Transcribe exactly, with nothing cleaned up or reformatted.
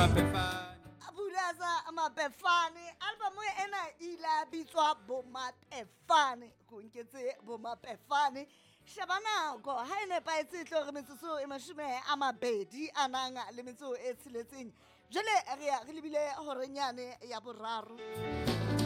Mapefane. Abulaza Mapefane, album ena ila bitswa bo Mapefane, go nketse bo Mapefane. Shabana go ha ene pa itse tlo re metsotso e mashome a mabedi ananga le metso e tshiletseng. Jole re ya re lebile horenyane ya boraro.